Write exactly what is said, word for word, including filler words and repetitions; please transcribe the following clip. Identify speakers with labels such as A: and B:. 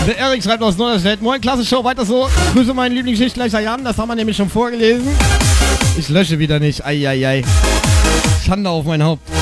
A: Der Erik schreibt aus Norderstedt. Moin, klasse Show, weiter so. Grüße meinen Lieblingsschichtgleicher Jan, das haben wir nämlich schon vorgelesen. Ich lösche wieder nicht. Eieiei. Schande auf mein Haupt.